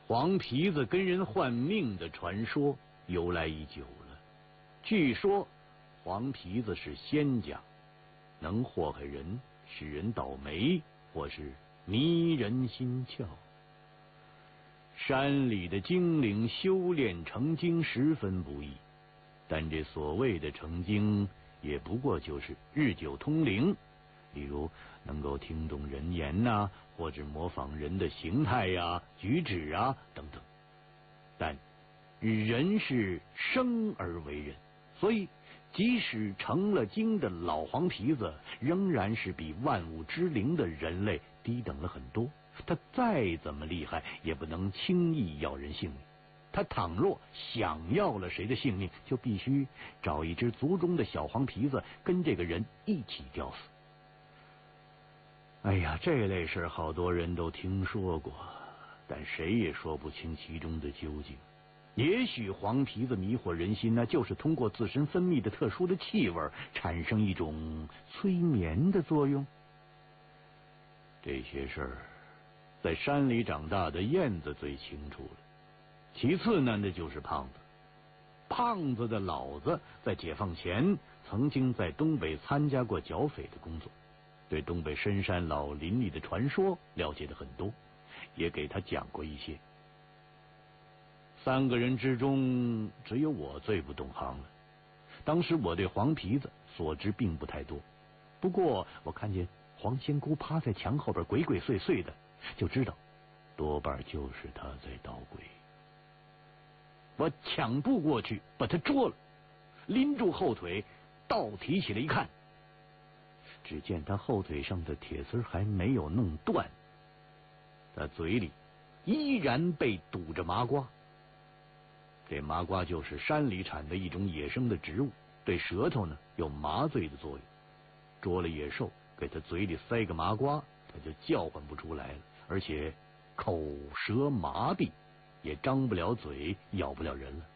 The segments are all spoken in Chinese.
黄皮子跟人换命的传说由来已久了。据说黄皮子是仙家，能祸害人，使人倒霉，或是迷人心窍。山里的精灵修炼成精十分不易，但这所谓的成精，也不过就是日久通灵，例如能够听懂人言呐，或者模仿人的形态呀、举止啊等等。但人是生而为人，所以即使成了精的老黄皮子，仍然是比万物之灵的人类低等了很多。他再怎么厉害，也不能轻易要人性命。他倘若想要了谁的性命，就必须找一只族中的小黄皮子跟这个人一起吊死。哎呀，这类事好多人都听说过，但谁也说不清其中的究竟。也许黄皮子迷惑人心呢，就是通过自身分泌的特殊的气味，产生一种催眠的作用。这些事儿，在山里长大的燕子最清楚了。其次呢，那就是胖子。胖子的老子在解放前曾经在东北参加过剿匪的工作，对东北深山老林里的传说了解的很多，也给他讲过一些。三个人之中，只有我最不懂行了。当时我对黄皮子所知并不太多，不过我看见黄仙姑趴在墙后边鬼鬼祟祟的，就知道多半就是他在捣鬼。我抢步过去把他捉了，拎住后腿倒提起来一看，只见他后腿上的铁丝还没有弄断，他嘴里依然被堵着麻瓜。这麻瓜就是山里产的一种野生的植物，对舌头呢有麻醉的作用。捉了野兽，给他嘴里塞个麻瓜，他就叫唤不出来了，而且口舌麻痹，也张不了嘴，咬不了人了。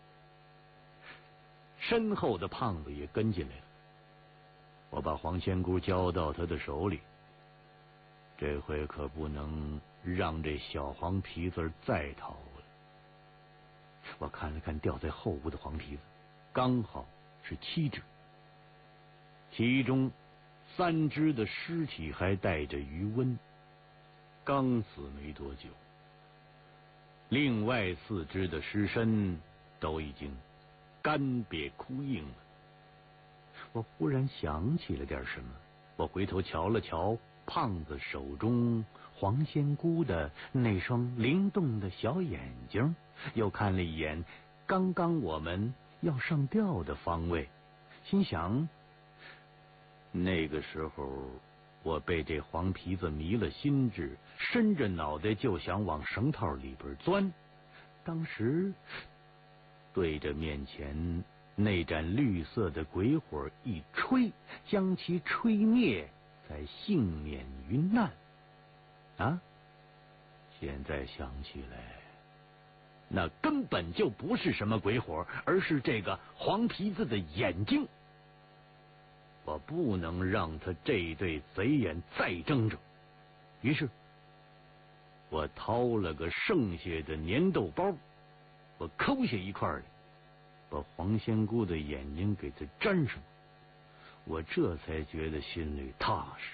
身后的胖子也跟进来了，我把黄仙姑交到他的手里，这回可不能让这小黄皮子再逃了。我看了看吊在后屋的黄皮子，刚好是7只，其中3只的尸体还带着余温，刚死没多久。另外4只的尸身都已经干瘪枯硬了。我忽然想起了点什么，我回头瞧了瞧胖子手中黄仙姑的那双灵动的小眼睛，又看了一眼刚刚我们要上吊的方位，心想那个时候我被这黄皮子迷了心智，伸着脑袋就想往绳套里边钻，当时对着面前那盏绿色的鬼火一吹，将其吹灭，才幸免于难啊！现在想起来，那根本就不是什么鬼火，而是这个黄皮子的眼睛。我不能让他这对贼眼再睁着，于是我掏了个剩下的粘豆包，我抠下一块来，把黄仙姑的眼睛给它粘上，我这才觉得心里踏实。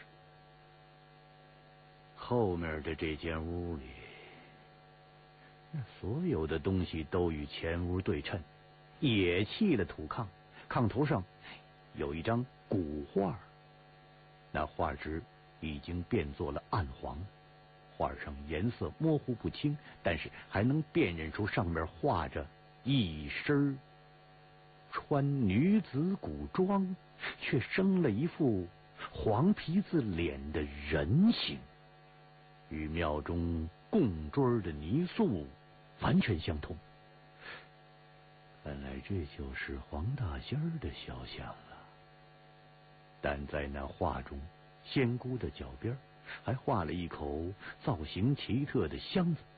后面的这间屋里，那所有的东西都与前屋对称，野砌的土炕，炕头上有一张古画，那画纸已经变作了暗黄，画上颜色模糊不清，但是还能辨认出上面画着一身穿女子古装却生了一副黄皮子脸的人形，与庙中供桌的泥塑完全相同。看来这就是黄大仙儿的肖像了。但在那画中，仙姑的脚边还画了一口造型奇特的箱子，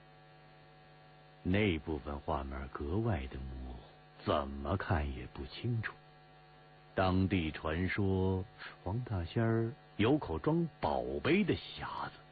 那部分画面格外的模糊，怎么看也不清楚。当地传说黄大仙儿有口装宝贝的匣子，